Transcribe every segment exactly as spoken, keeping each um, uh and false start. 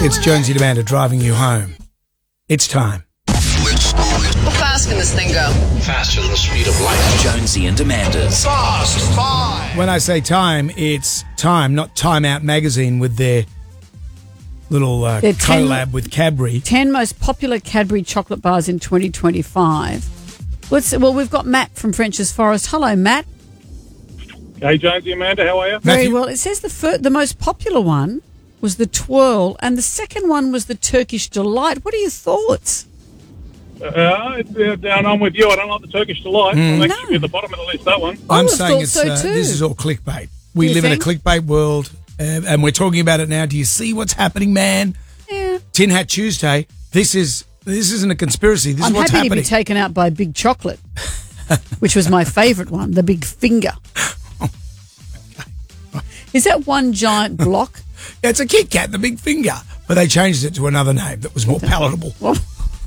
It's Jonesy and Amanda driving you home. It's time. How fast can this thing go? Faster than the speed of light. Jonesy and Amanda's Fast Five. When I say time, it's time, not Time Out magazine with their little uh, They're ten collab with Cadbury. ten most popular Cadbury chocolate bars in twenty twenty-five. Let's, well, we've got Matt from French's Forest. Hello, Matt. Hey, Jonesy, Amanda, how are you? Very Matthew? well. It says the fir- the most popular one was the Twirl, and the second one was the Turkish Delight. What are your thoughts? Uh, it's, uh, down on with you. I don't like the Turkish Delight. I'm actually No. at the bottom of the list, that one. I I'm would have saying thought it's so uh, too. this is all clickbait. We You live think? in a clickbait world, uh, and we're talking about it now. Do you see what's happening, man? Yeah. Tin Hat Tuesday. This is this isn't a conspiracy. This I'm is what's happy happening. to be taken out by Big Chocolate, which was my favourite one, the Big Finger. Is that one giant block? It's a Kit Kat, the big finger, but they changed it to another name that was more palatable. Well,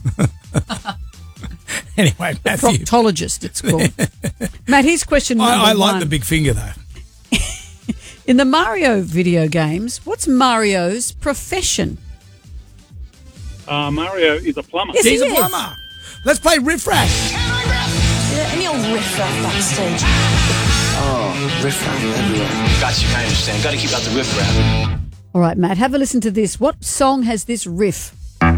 Anyway, Matthew, proctologist, it's called. Matt, here's question number I, I like one. the big finger though. In the Mario video games, what's Mario's profession? Uh, Mario is a plumber. Yes, He's he a is. plumber. Let's play Riff Raff. Is there any old riff-raff backstage? Oh, riff-raff everywhere. Got you, I understand. Got to keep out the riff-raff. All right, Matt, have a listen to this. What song has this riff?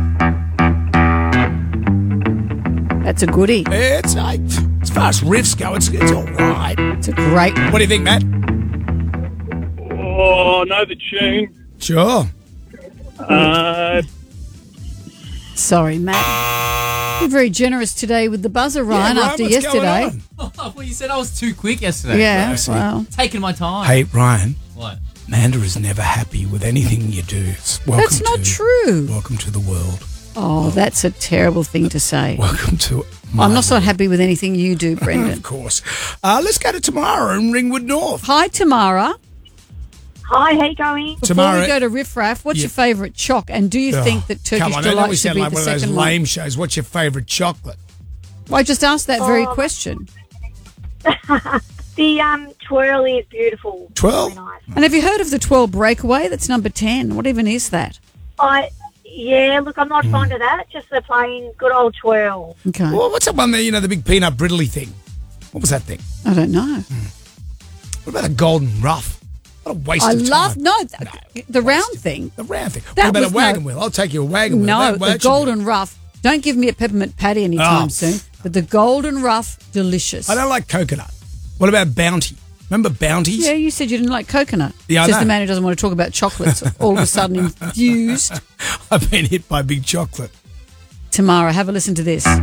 That's a goodie. It's uh, as far as riffs go, it's it's all right. It's a great one. What do you think, Matt? Oh, know the tune. Sure. Uh, Sorry, Matt. You're very generous today with the buzzer, Ryan, Yeah, after what's going yesterday. on? Oh, well, you said I was too quick yesterday. Yeah, see. well, Taking my time. Hey, Ryan. What? Amanda is never happy with anything you do. Welcome that's not to, true. Welcome to the world. Oh, that's a terrible thing to say. Welcome to my I'm not so world. happy with anything you do, Brendan. Of course. Uh, let's go to Tamara in Ringwood North. Hi, Tamara. Hi, how you going? Before Tamara- we go to Riff Raff, what's Yeah. your favourite choc? And do you Oh, think that Turkish come on, I know we Delight should sound be like the one of those second lame one? shows. What's your favourite chocolate? I just asked that very Oh. question. The um, twirl is beautiful. Twirl? Very nice. And have you heard of the twelve Breakaway? That's number ten. What even is that? I, yeah, look, I'm not fond of that. Just the plain good old twirl. Okay. Well, what's that one there, you know, the big peanut brittly thing? What was that thing? I don't know. What about a golden ruff? What a waste I of time. love, no, th- the round thing. The round thing. That What about was a wagon no- wheel? I'll take you a wagon wheel. No, That- the that should be- golden rough. Don't give me a peppermint patty anytime Oh. soon. But the golden rough, delicious. I don't like coconut. What about Bounty? Remember Bounties? Yeah, you said you didn't like coconut. Yeah, I Says know. the man who doesn't want to talk about chocolates. All of a sudden infused. I've been hit by big chocolate. Tamara, have a listen to this.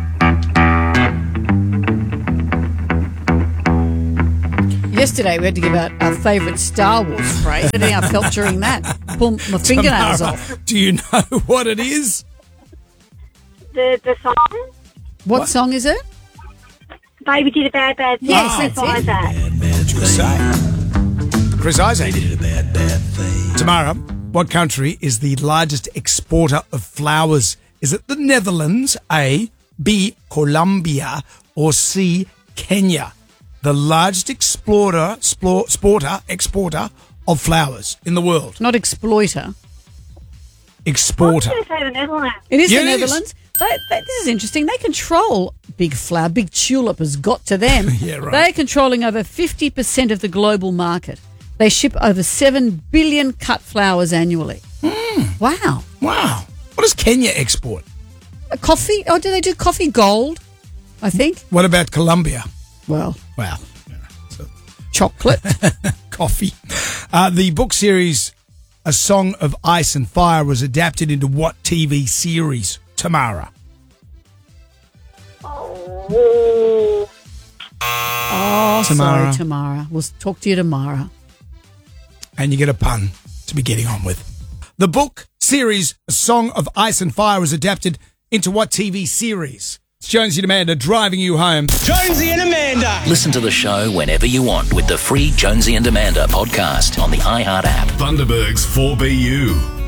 Yesterday we had to give out our favourite Star Wars phrase. I think I felt during that. Pull my fingernails Tamara, off. do you know what it is? The the song, What, What? song is it? Baby did a bad, bad thing. Yes, Chris that's it. Isaac. Chris Isaac. Chris Isaac. Did a bad, bad thing. Tamara, what country is the largest exporter of flowers? Is it the Netherlands, A, B, Colombia, or C, Kenya? The largest explorer, splor, sporter, exporter of flowers in the world. Not exploiter. I'm Exporter. going to say the Netherlands. It is Yeah, the it is. Netherlands. They, they, this is interesting. They control big flower. Big tulip has got to them. Yeah, right. They're controlling over fifty percent of the global market. They ship over seven billion cut flowers annually. Hmm. Wow. Wow. What does Kenya export? A coffee? Oh, do they do coffee gold? I think. What about Colombia? Well, Wow. chocolate. Coffee. Uh, the book series A Song of Ice and Fire was adapted into what T V series, Tamara? Oh, Oh, Tamara. sorry, Tamara. We'll talk to you tomorrow. And you get a pun to be getting on with. The book series A Song of Ice and Fire was adapted into what T V series? It's Jonesy and Amanda driving you home. Jonesy and Amanda. Listen to the show whenever you want with the free Jonesy and Amanda podcast on the iHeart app. Thunderberg's four B U.